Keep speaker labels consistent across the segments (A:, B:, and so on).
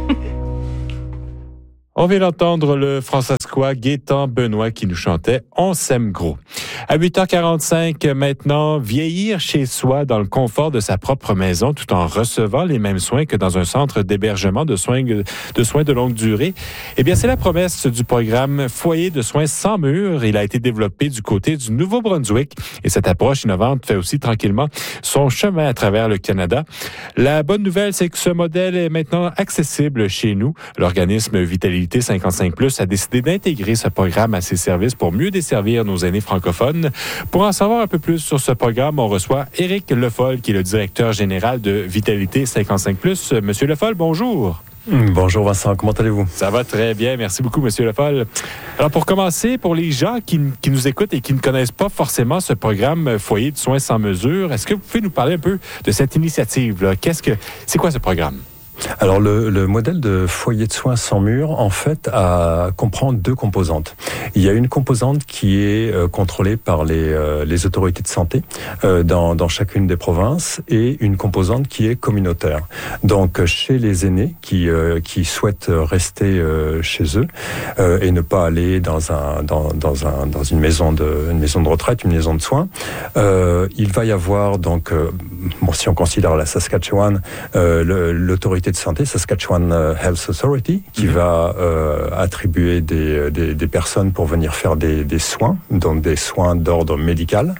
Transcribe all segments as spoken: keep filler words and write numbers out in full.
A: On vient d'entendre le François Gaétan Benoît qui nous chantait « On s'aime gros ». À huit heures quarante-cinq maintenant, vieillir chez soi dans le confort de sa propre maison tout en recevant les mêmes soins que dans un centre d'hébergement de soins de, soins de longue durée. Eh bien, c'est la promesse du programme Foyer de soins sans mur. Il a été développé du côté du Nouveau-Brunswick et cette approche innovante fait aussi tranquillement son chemin à travers le Canada. La bonne nouvelle, c'est que ce modèle est maintenant accessible chez nous. L'organisme Vitalité cinquante-cinq plus a décidé d'intégrer ce programme à ses services pour mieux desservir nos aînés francophones. Pour en savoir un peu plus sur ce programme, on reçoit Éric Lefoll, qui est le directeur général de Vitalité cinquante-cinq plus. Monsieur Lefoll, bonjour.
B: Bonjour Vincent, comment allez-vous?
A: Ça va très bien, merci beaucoup Monsieur Lefoll. Alors pour commencer, pour les gens qui, qui nous écoutent et qui ne connaissent pas forcément ce programme Foyer de soins sans mesure, est-ce que vous pouvez nous parler un peu de cette initiative-là? Qu'est-ce que, c'est quoi ce programme?
B: Alors le, le modèle de foyer de soins sans mur, en fait, a, comprend deux composantes. Il y a une composante qui est euh, contrôlée par les, euh, les autorités de santé euh, dans, dans chacune des provinces et une composante qui est communautaire. Donc chez les aînés qui, euh, qui souhaitent rester euh, chez eux euh, et ne pas aller dans, un, dans, dans, un, dans une, maison de, une maison de retraite, une maison de soins, euh, il va y avoir donc, euh, bon, si on considère la Saskatchewan, euh, le, l'autorité de santé, Saskatchewan Health Authority, qui mmh. va euh, attribuer des, des, des personnes pour venir faire des, des soins, donc des soins d'ordre médical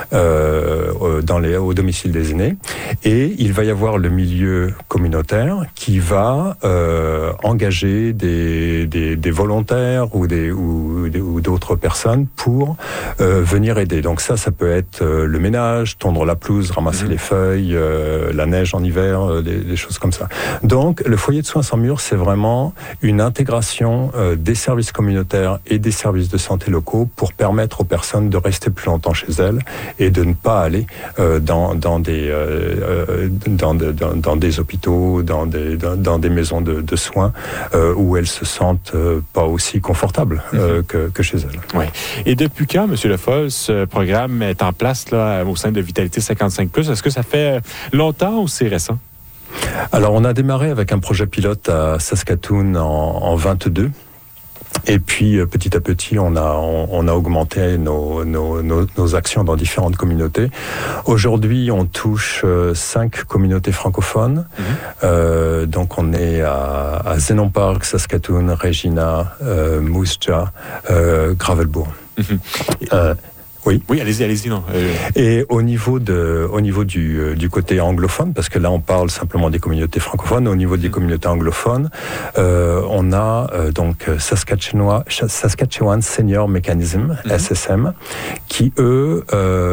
B: euh, dans les, au domicile des aînés. Et il va y avoir le milieu communautaire qui va euh, engager des, des, des volontaires ou, des, ou, des, ou d'autres personnes pour euh, venir aider. Donc ça, ça peut être euh, le ménage, tondre la pelouse, ramasser mmh. les feuilles, euh, la neige en hiver, euh, des, des choses comme ça. Donc, le foyer de soins sans mur, c'est vraiment une intégration euh, des services communautaires et des services de santé locaux pour permettre aux personnes de rester plus longtemps chez elles et de ne pas aller euh, dans, dans, des, euh, dans, de, dans, dans des hôpitaux, dans des, dans, dans des maisons de, de soins euh, où elles se sentent euh, pas aussi confortables euh, mm-hmm. que, que chez elles.
A: Oui. Et depuis quand, M. Lefoll, ce programme est en place là, au sein de Vitalité cinquante-cinq plus? Est-ce que ça fait longtemps ou c'est récent?
B: Alors, on a démarré avec un projet pilote à Saskatoon en, en vingt-deux. Et puis, petit à petit, on a, on, on a augmenté nos, nos, nos, nos actions dans différentes communautés. Aujourd'hui, on touche euh, cinq communautés francophones. Mmh. Euh, donc, on est à, à Zenon Park, Saskatoon, Regina, euh, Moose Jaw, euh, Gravelbourg. Mmh. Euh, Oui.
A: Oui, allez-y, allez-y, non. Euh...
B: Et au niveau de, au niveau du, euh, du côté anglophone, parce que là on parle simplement des communautés francophones, au niveau des communautés anglophones, euh, on a euh, donc Saskatchewan, Saskatchewan Senior Mechanism, mm-hmm. S S M, qui eux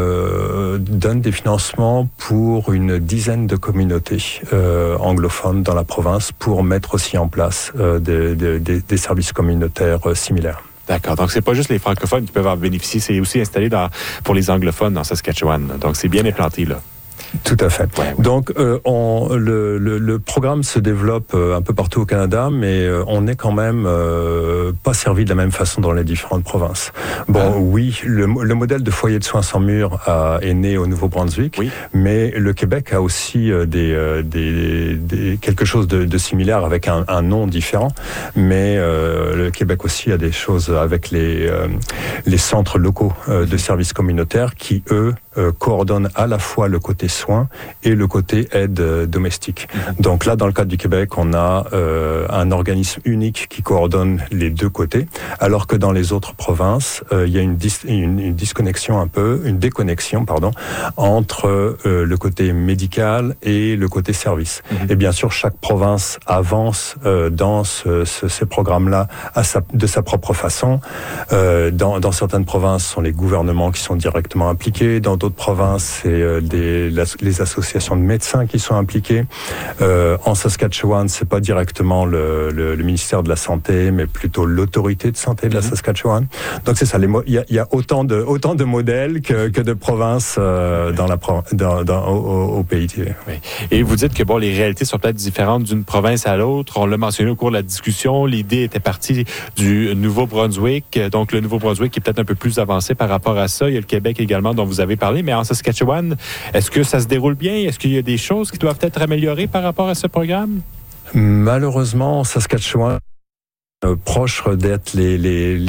B: euh, donnent des financements pour une dizaine de communautés euh, anglophones dans la province pour mettre aussi en place euh, des, des, des, des services communautaires euh, similaires.
A: D'accord. Donc, c'est pas juste les francophones qui peuvent en bénéficier, c'est aussi installé dans, pour les anglophones dans Saskatchewan. Donc, c'est bien implanté, là.
B: Tout à fait.
A: Ouais, ouais.
B: Donc, euh, on, le, le, le programme se développe euh, un peu partout au Canada, mais euh, on n'est quand même euh, pas servi de la même façon dans les différentes provinces. Bon, ah. oui, le, le modèle de foyer de soins sans mur a, est né au Nouveau-Brunswick, oui. mais le Québec a aussi euh, des, euh, des, des, quelque chose de, de similaire avec un, un nom différent, mais euh, le Québec aussi a des choses avec les, euh, les centres locaux euh, de services communautaires qui, eux, euh, coordonnent à la fois le côté soins et le côté aide euh, domestique. Mmh. Donc là, dans le cadre du Québec, on a euh, un organisme unique qui coordonne les deux côtés, alors que dans les autres provinces, euh, il y a une, dis- une, une disconnexion un peu, une déconnexion, pardon, entre euh, le côté médical et le côté service. Mmh. Et bien sûr, chaque province avance euh, dans ce, ce, ces programmes-là à sa, de sa propre façon. Euh, dans, dans certaines provinces, ce sont les gouvernements qui sont directement impliqués. Dans d'autres provinces, c'est euh, des, la, les associations de médecins qui sont impliquées. Euh, en Saskatchewan, c'est pas directement le, le, le ministère de la Santé, mais plutôt l'autorité de santé de la Saskatchewan. Donc c'est ça. Il y a, y a autant de autant de modèles que, que de provinces euh, dans la dans, dans au, au pays.
A: Oui. Et vous dites que bon, les réalités sont peut-être différentes d'une province à l'autre. On l'a mentionné au cours de la discussion. L'idée était partie du Nouveau-Brunswick. Donc le Nouveau-Brunswick est peut-être un peu plus avancé par rapport à ça. Il y a le Québec également dont vous avez parlé. Mais en Saskatchewan, est-ce que ça se déroule bien? Est-ce qu'il y a des choses qui doivent être améliorées par rapport à ce programme?
B: Malheureusement, en Saskatchewan, Euh, proches d'être les, les,